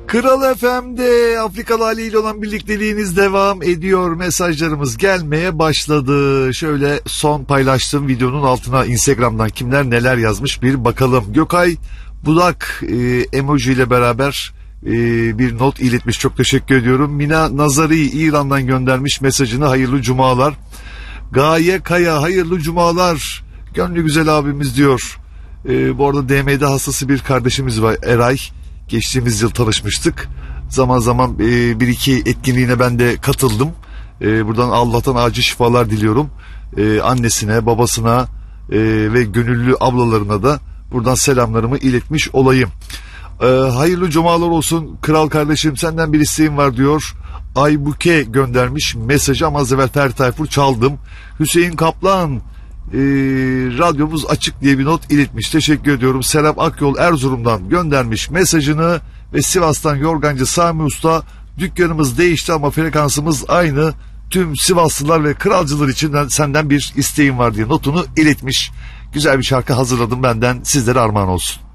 Kral FM'de Afrikalı Ali ile olan birlikteliğiniz devam ediyor. Mesajlarımız gelmeye başladı. Şöyle son paylaştığım videonun altına Instagram'dan kimler neler yazmış bir bakalım. Gökay Budak emoji ile beraber bir not iletmiş. Çok teşekkür ediyorum. Mina Nazari İran'dan göndermiş mesajını. Hayırlı cumalar. Gaye Kaya hayırlı cumalar. Gönlü güzel abimiz diyor. Bu arada DM'de hastası bir kardeşimiz var, Eray. Geçtiğimiz yıl tanışmıştık. Zaman zaman bir iki etkinliğine ben de katıldım. Buradan Allah'tan acil şifalar diliyorum. Annesine, babasına ve gönüllü ablalarına da buradan selamlarımı iletmiş olayım. Hayırlı cumalar olsun kral kardeşim, senden bir isteğim var diyor. Aybuke göndermiş mesajı ama az evvel Ferdi Tayfur çaldım. Hüseyin Kaplan radyomuz açık diye bir not iletmiş. Teşekkür ediyorum. Serap Akyol Erzurum'dan göndermiş mesajını ve Sivas'tan Yorgancı Sami Usta, dükkanımız değişti ama frekansımız aynı. Tüm Sivaslılar ve kralcılar için senden bir isteğim var diye notunu iletmiş. Güzel bir şarkı hazırladım benden, sizlere armağan olsun.